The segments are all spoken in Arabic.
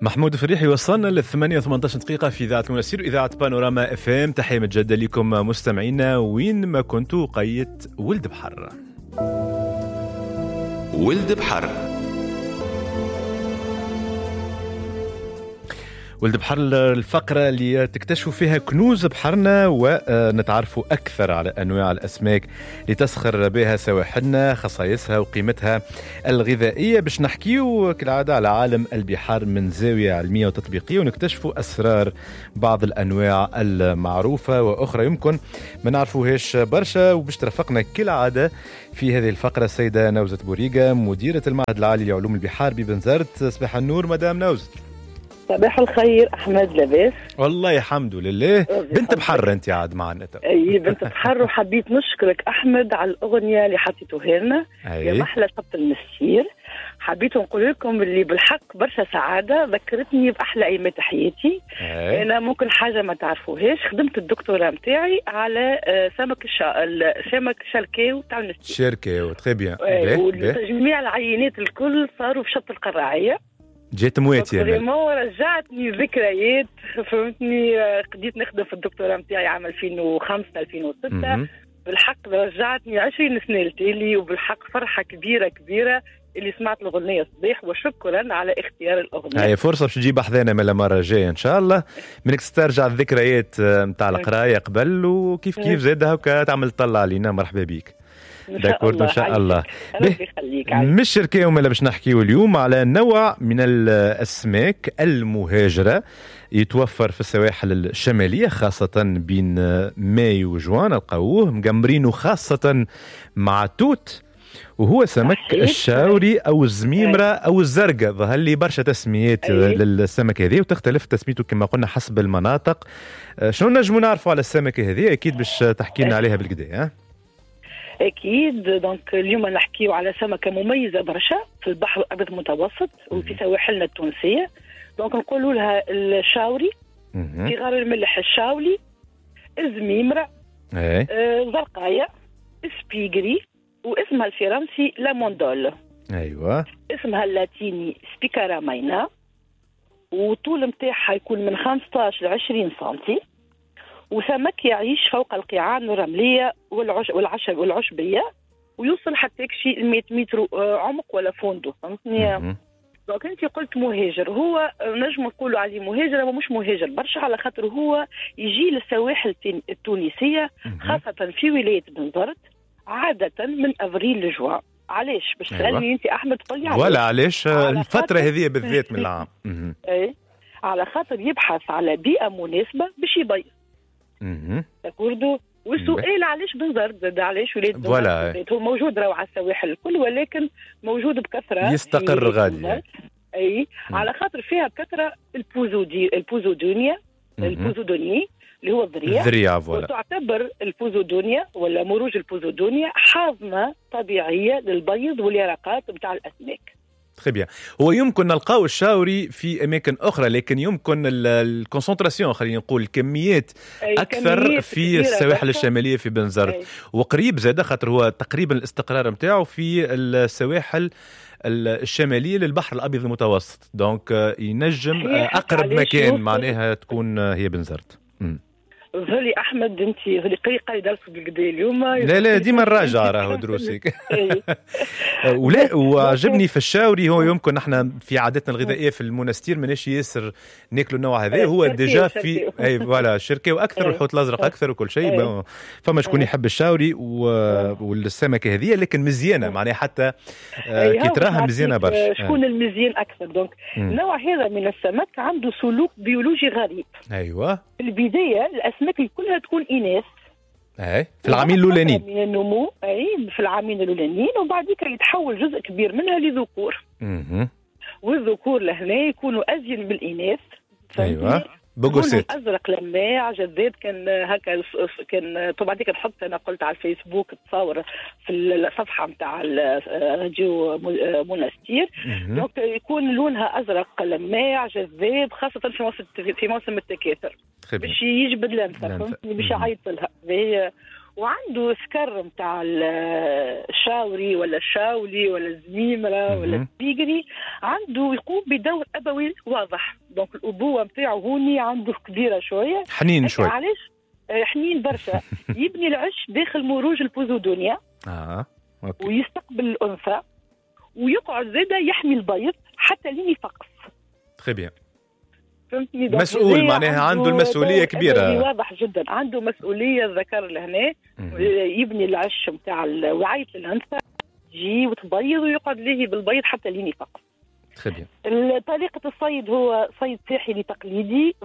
محمود فريحي وصلنا ل 8:18 دقيقة في إذاعة المنسير إذاعة بانوراما اف ام. تحية متجددة لكم مستمعينا وين ما كنتوا. قية ولد بحر. ولد بحر. ولد بحر الفقرة اللي تكتشفوا فيها كنوز بحرنا ونتعرفوا أكثر على أنواع الأسماك اللي تسخر بها سواحلنا، خصائصها وقيمتها الغذائية، باش نحكيو كالعادة على عالم البحار من زاوية علمية وتطبيقية، ونكتشفوا أسرار بعض الأنواع المعروفة وأخرى يمكن ما نعرفوهاش برشا. وباش ترافقنا كالعادة في هذه الفقرة السيدة نوزة بوريقة، مديرة المعهد العالي لعلوم البحار ببنزرت. صباح النور مدام نوزة. صباح الخير أحمد، لاباس؟ والله الحمد لله. بنت بحر أنت عاد معنا. أي بنت بحر. وحبيت نشكرك أحمد على الأغنية اللي حطيتوها لنا يا محلى شط المسير. حبيت نقول لكم اللي بالحق برشا سعادة، ذكرتني بأحلى أيامات حياتي. أنا ممكن حاجة ما تعرفوهاش، خدمت الدكتوراه متاعي على سمك شركاو تاع المسير. شركاو تري بيان. وجميع العينات الكل صاروا في شط القراعية. جيت مواتي انا رجعتني ذكريات، فهمتني. قديت نخدم في الدكتوراه متاعي عام 2005 2006. بالحق رجعتني 20 سنه لتالي، وبالحق فرحه كبيره كبيره اللي سمعت الأغنية الصباح، وشكرا على اختيار الأغنية. هاي فرصة باش تجيب حذانا من المرة الجاية إن شاء الله، منك تسترجع الذكريات متاع القراية قبل، وكيف كيف زاد هكا تعمل طلع علينا. مرحبا بيك. داكورد إن شاء الله. مش شركة وملا باش نحكيو اليوم على نوع من الأسماك المهاجرة يتوفر في السواحل الشمالية، خاصة بين ماي وجوان. القوه مقمرينه خاصة مع توت، وهو سمك الشاوري أو الزميمرة أو الزرقاء. ظهر لي برشا تسميات للسمك هذه، وتختلف تسميته كما قلنا حسب المناطق. شنو نجمو نعرفوا على السمك هذه؟ أكيد باش تحكي لنا عليها بالكدا. أكيد. دونك اليوم نحكيو على سمكة مميزة برشا في البحر الأبيض المتوسط وفي سواحلنا التونسية. دونك نقولوا لها الشاوري، صغار الملح الشاولي، الزميمرة، زرقاية، سبيغري، واسمها الفرنسي لاموندول. أيوة. اسمها اللاتيني سبيكارا ماينا، وطول متاعها يكون من 15 ل 20 سنتي، وسمك يعيش فوق القيعان الرملية والعشبية، ويوصل حتى يكشي 100 متر عمق ولا فندق. فهمتني؟ دونك انت قلت مهاجر، هو نجم نقولوا عليه مهاجر او مش مهاجر برشا، على خاطر هو يجي للسواحل التونسية خاصة في ولاية بنزرت عادة من افريل لجوان. علاش؟ باش تسألني انت احمد تقول لي ولا علاش الفترة هذه بالذات من العام؟ اي على خاطر يبحث على بيئة مناسبة باش يبيض. تاكوردو. والسؤال علاش بنزرت زاد؟ علاش ولاد بنزرت؟ هو موجود راهو على السواحل الكل، ولكن موجود بكثرة يستقر غادي. اي على خاطر فيها بكثرة البوزودونيا اللي هو الذريع. وتعتبر البوزودونيا ولا مروج البوزودونيا حاضنة طبيعية للبيض واليرقات بتاع الأسماك. خبيا. هو يمكن نلقاو الشاوري في أماكن أخرى، لكن يمكن الكونسنتراسيون، خلينا نقول الكميات أكثر في السواحل الشمالية في بنزرت، وقريب زاد خاطر هو تقريبا الاستقرار متاعه في السواحل الشمالية للبحر الأبيض المتوسط. دونك ينجم أقرب مكان معناها تكون هي بنزرت. ظهري احمد انت ظهري قريقه درس بالكدا اليوم. لا ديما نراجع راهو دروسك. ولا وعجبني في الشاوري، هو يمكن نحن في عاداتنا الغذائيه في المنستير ماناش ياسر ناكلوا النوع هذا. هو ديجا في اي فوالا الشركه واكثر، والحوت الازرق اكثر وكل شيء. فما شكون يحب الشاوري والسمكه هذه، لكن مزيانه معناها حتى كي تراها مزيانه برشا. شكون المزيان اكثر؟ دونك النوع هذا من السمك عنده سلوك بيولوجي غريب. ايوه. في البدايه الاسماك كلها تكون إناث في العامين الأولانيين من النمو، في العامين الأولانيين، وبعد كده يتحول جزء كبير منها لذكور. والذكور لهنا يكونوا أزين بالإناث. أيوة. بقوسات أزرق لماع جذاب. كان هكا كان طبعا كان نحط، أنا قلت على الفيسبوك تصور في الصفحة متاع راديو منستير. دونك يكون لونها أزرق لماع جذاب، خاصة في موسم التكاثر باش يجبد لمسة، باش يعيط لها. وعنده سكر نتاع الشاوري ولا الشاولي ولا الزميمره ولا البيجري، عنده يقوم بدور ابوي واضح. دونك الابوه نتاعو هوني عنده كبيره شويه، حنين شوي. علاش؟ حنين برشا. يبني العش داخل مروج البوزودونيا أوكي. ويستقبل الانثى، ويقعد زاده يحمي البيض حتى لين يفقس. تري بيان. فهمتني؟ مسؤول معناها عنده المسؤوليه كبيره. واضح جدا عنده مسؤوليه. الذكر لهنا يبني العش نتاع ويعيط للانثى تجي وتبيض ويقعد ليه بالبيض حتى لين يفقس. تري بيان. طريقه الصيد هو صيد ساحلي تقليدي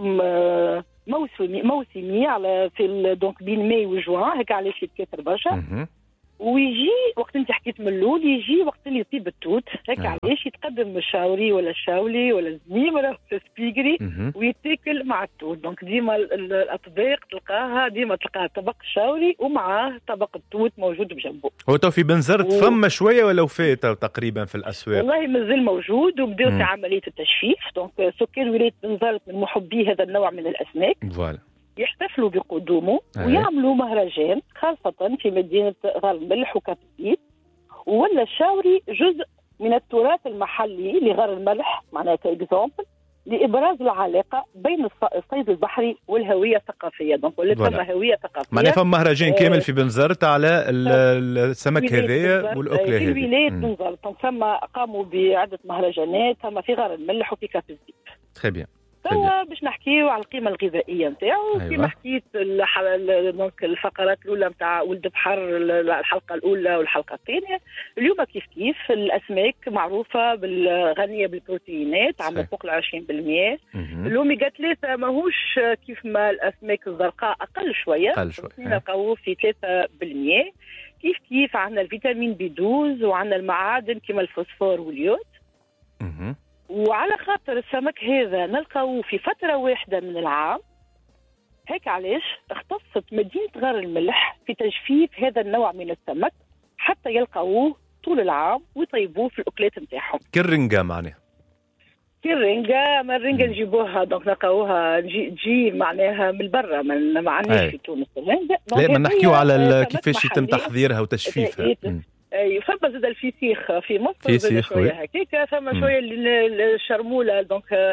موسمي على في دونك بين ماي وجوان، هكا علاش يتكاثر برشا. ويجي وقت انت حكيت من الاول، يجي وقت اللي يطيب التوت هكا علاش يتقدم الشاوري ولا الشاولي ولا الزميمره ولا السبيغري ويتاكل مع التوت. دونك ديما الاطباق ديما تلقاها طبق الشاوري ومعاه طبق التوت موجود بجنبه. هو تو في بنزرت فما شويه ولا وفات تقريبا في الاسواق؟ والله مازال موجود، وبداو في عمليه التجفيف. دونك سكان ولايه بنزرت من محبي هذا النوع من الاسماك فوالا يحتفلوا بقدومه ويعملوا مهرجان خاصة في مدينة غار الملح وكابتيت. ولا الشاوري جزء من التراث المحلي لغار الملح، معناها كإكزامبل لإبراز العلاقة بين الصيد البحري والهوية الثقافية. دونك ولا ثم هوية ثقافية، معناها فما مهرجان كامل في بنزرت على السمك هذايا والأكلة هذه في ولاية بنزرت. ثم قاموا بعدة مهرجانات، ثم في غار الملح وفي كابتيت. تري بيان. توا باش نحكيو على القيمه الغذائيه نتاعو. كما حكيت دونك الفقرات الاولى نتاع ولد بحر، الحلقه الاولى والحلقه الثانيه. اليوم كيف الاسماك معروفه غنيه بالبروتينات، عندها فوق 20%. الاوميغا 3 ماهوش كيف ما الاسماك الزرقاء، اقل شويه نلقاوه في 3%. كيف عندنا الفيتامين بي 12 وعندنا المعادن كما الفوسفور واليود. وعلى خاطر السمك هذا نلقاوه في فترة واحدة من العام، هيك علاش اختصت مدينة غار الملح في تجفيف هذا النوع من السمك حتى يلقاوه طول العام ويطيبوه في الأكلات نتاعهم. كالرنجة معناها. ما الرنجة نجيبوها دونك نلقاوها تجي معناها من برا، ما عندناش في تونس الرنجة. لا ما نحكيو على كيفاش يتم تحضيرها وتجفيفها. فما زاد الفسيخ في مصر زاد شويه هكاك، فما شويه الشرموله دونك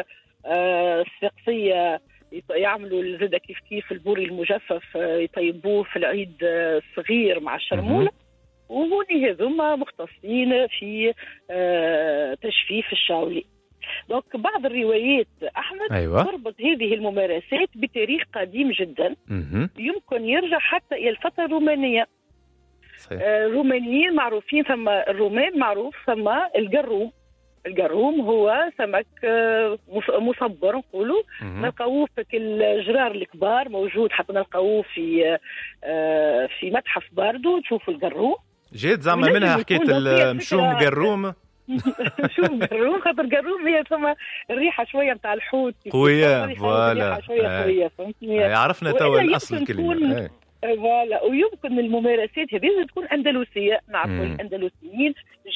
السقسيه يعملوا زاد كيف البوري المجفف يطيبوه في العيد الصغير مع الشرموله. وهوني هذوما مختصين في تجفيف الشاولي. دونك بعض الروايات احمد تربط هذه الممارسات بتاريخ قديم جدا، يمكن يرجع حتى الى الفتره الرومانيه. الرومانيين معروفين، ثم الرومان معروف، ثم القروم هو سمك مصبر نقولوا، نلقاوه في الجرار الكبار موجود، حتى نلقاوه في متحف باردو تشوفوا القروم. جيت زعما منها حكيت المشوم قروم. مشوم قروم خاطر قروم هي ثم الريحه شويه نتاع الحوت قويه. فوالا شويه فهمتني. عرفنا توا الاصل الكلمه. فوالا. ويمكن الممارسات هذه تكون اندلسيه. نعرفوا الاندلسيين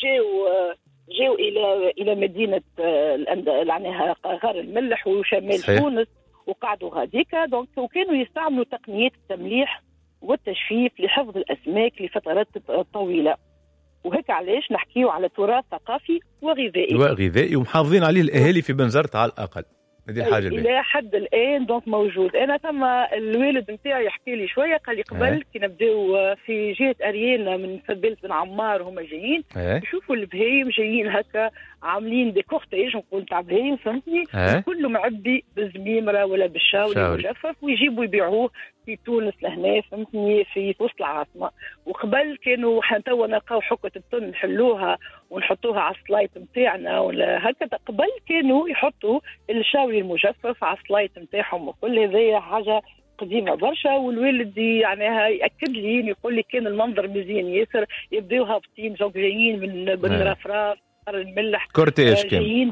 جاوا الى مدينه معناها غار الملح وشمال تونس وقعدوا غاديكا. دونك وكانوا يستعملوا تقنيات التمليح والتجفيف لحفظ الاسماك لفترات طويله. وهيك علاش نحكيو على تراث ثقافي وغذائي ومحافظين عليه الاهالي في بنزرت على الاقل. هذه الحاجه الى حد الان دونك موجود. انا ثم الوالد نتاعي يحكي لي شويه، قال لي قبل كي نبداو في جهه اريانا من سبيل بن عمار هما جايين يشوفوا البهايم جايين هكا عاملين دي كورتيج نقول تاع بهايم فهمتني، كله معبي بالزميمره ولا بالشاولي المجفف ويجيبوا يبيعوه في تونس لهنا فهمتني في وسط العاصمه. وقبل كانوا توا نلقاو حكه الطن نحلوها ونحطوها على السلايت نتاعنا ولا هكذا. قبل كانوا يحطوا الشاولي المجفف على السلايت نتاعهم، وكل هذه حاجه قديمه برشا. والوالد يعني ياكد لي يقول لي كان المنظر مزيان ياسر، يبداو هابطين جايين من رفراف الملح كورتيج جايين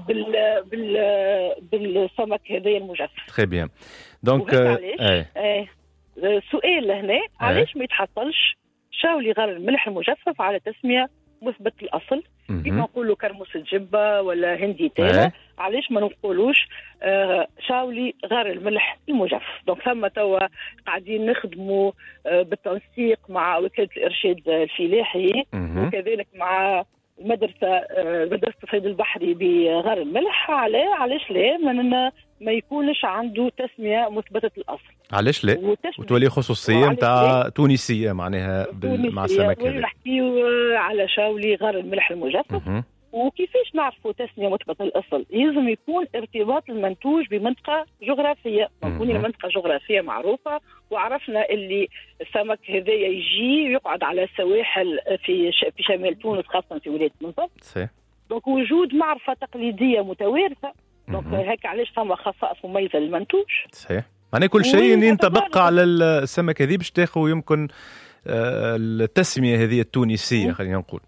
بالسمك هذا المجفف. تري بيان. دونك سؤال لهنا، علاش ما يتحصلش شاولي غار الملح المجفف على تسميه مثبت الاصل كيما نقولوا كرموس الجبه ولا هندي تالا؟ علاش ما نقولوش شاولي غار الملح المجفف. دونك ثم توا قاعدين نخدموا بالتنسيق مع وكالة الإرشاد الفلاحي وكذلك مع مدرسة الصيد البحري بغار الملح. علاش لا ما يكونش عنده تسمية مثبتة الأصل؟ علاش لا؟ وتولي خصوصية متاع تونسية معناها مع السمك هذا. نحكيو على شاولي غار الملح المجفف. وكيفاش نعرفوا تسمية مثبتة الأصل؟ لازم يكون ارتباط المنتوج بمنطقة جغرافية، تكون المنطقة جغرافية معروفة، وعرفنا اللي السمك هذايا يجي ويقعد على السواحل في شمال تونس خاصة في ولاية منصف. صحيح. دونك وجود معرفة تقليدية متوارثة، دونك هيك علاش ثم خصائص مميزة للمنتوج. صحيح. معناه كل شيء ينطبق على السمك هذه باش تاخذ يمكن التسمية هذه التونسية خلينا نقول.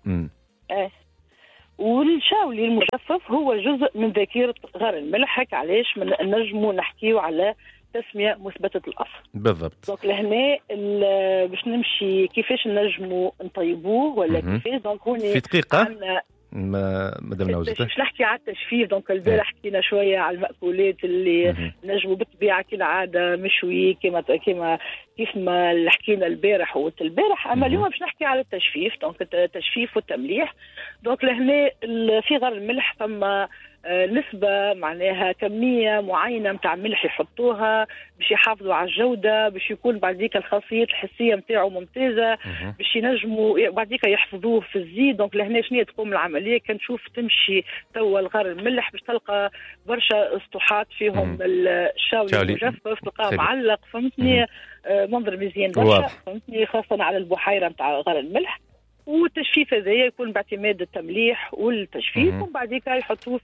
والشاولي المجفف هو جزء من ذاكرة غار الملح، هيك علاش من نجموا نحكيو على تسمية مثبتة الأصل. بالضبط. دونك لهنا باش نمشي كيفاش نجموا نطيبوه ولا كيفاش. دونك هوني في دقيقة مدام نوزة باش نحكي على التجفيف. دونك البارح حكينا شوية على المأكولات اللي نجموا بالطبيعة كالعادة مشوي كيف ما حكينا البارح والبارح. أما اليوم باش نحكي على التجفيف. دونك التجفيف والتمليح. دونك لهنا في غار الملح ثم نسبة معناها كمية معينة متاع ملح يحطوها باش يحافظوا على الجودة، باش يكون بعديك الخاصيات الحسية متاعه ممتازة، باش ينجموا بعديك يحفظوه في الزيت. دونك لهنا شنو تقوم العملية؟ كان تشوف تمشي توا الغار الملح باش تلقى برشا اسطوحات فيهم الشاولي المجفف، تلقاه معلق، فهمتني؟ منظر مزيان برشا، فهمتني؟ خاصة على البحيرة متاع غار الملح. والتجفيف هذايا يكون باعتماد التمليح والتجفيف، ومن بعد يحطوه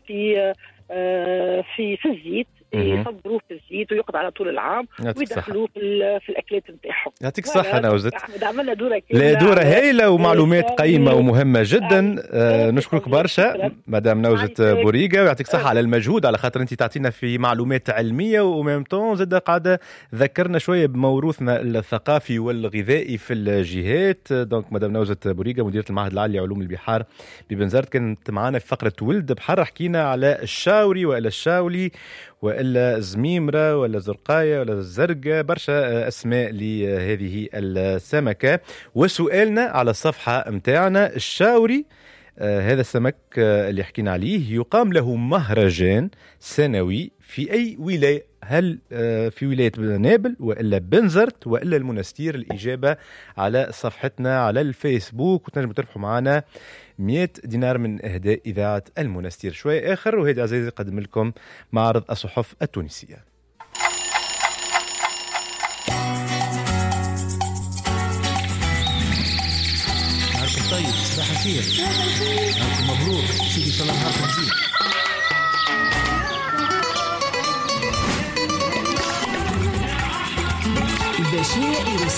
في الزيت، يصبروه في الزيت ويقعد على طول العام ويدخلوه في الاكلات نتاعهم. يعطيك الصحه نوزت. احمد عملنا دوره هايله ومعلومات قيمه ومهمه جدا. نشكرك برشا مدام نوزت بوريقه، ويعطيك الصحه على المجهود، على خاطر انت تعطينا في معلومات علميه وميم طون زاد قاعده ذكرنا شويه بموروثنا الثقافي والغذائي في الجهات. دونك مدام نوزت بوريقه مديره المعهد العالي لعلوم البحار ببنزرت كانت معنا في فقره ولد بحر. حكينا على الشاوري والا الشاولي وإلا الزميمرة ولا الزرقاية ولا الزرقة، برشا أسماء لهذه السمكة. وسؤالنا على الصفحة متاعنا الشاوري هذا السمك اللي حكينا عليه يقام له مهرجان سنوي في أي ولاية؟ هل في ولاية نابل وإلا بنزرت وإلا المنستير؟ الإجابة على صفحتنا على الفيسبوك، وتنجموا تربحوا معنا 100 دينار من إهداء إذاعة المنستير. شوية آخر وهيدا عزيزي قدم لكم معرض الصحف التونسية. نهاركم طيب، صباح الخير، نهاركم مبروك، سيدي إن شاء الله نهاركم زين. البشائر